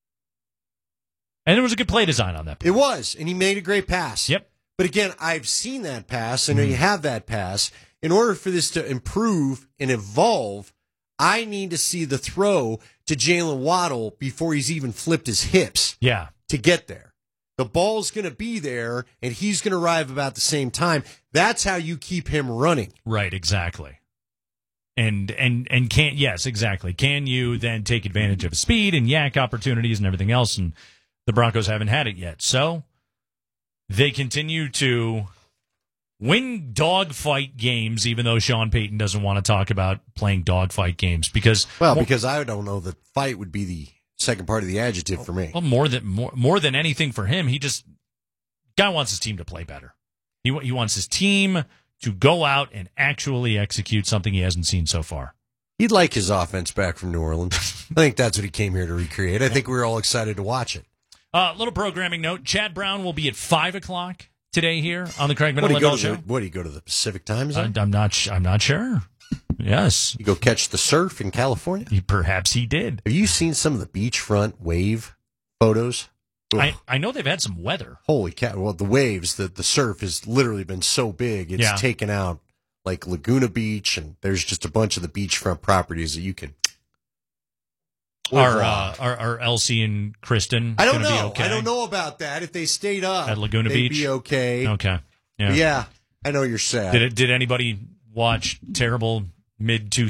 And there was a good play design on that. It was, and he made a great pass. Yep. But again, I've seen that pass, and you have that pass. In order for this to improve and evolve, I need to see the throw to Jalen Waddle before he's even flipped his hips. Yeah. To get there. The ball's going to be there, and he's going to arrive about the same time. That's how you keep him running. Right, exactly. And yes, exactly. Can you then take advantage of speed and yak opportunities and everything else? And the Broncos haven't had it yet. So they continue to win dogfight games, even though Sean Payton doesn't want to talk about playing dogfight games because I don't know that fight would be the second part of the adjective for me. Well, more than anything for him, guy wants his team to play better. He wants his team to go out and actually execute something he hasn't seen so far. He'd like his offense back from New Orleans. I think that's what he came here to recreate. I think we were all excited to watch it. Little programming note. Chad Brown will be at 5 o'clock today here on the Craigman What and do you Lindahl Show? What do you go to the Pacific Time Zone? I'm not sure. Yes. You go catch the surf in California? Perhaps he did. Have you seen some of the beachfront wave photos? I know they've had some weather. Holy cow. Well, the waves, the surf has literally been so big, it's taken out like Laguna Beach, and there's just a bunch of the beachfront properties that you can. Are Elsie and Kristen I don't gonna know. Be okay? I don't know about that. If they stayed up at Laguna they'd Beach, be okay. Okay. Yeah. I know you're sad. Did anybody watch terrible mid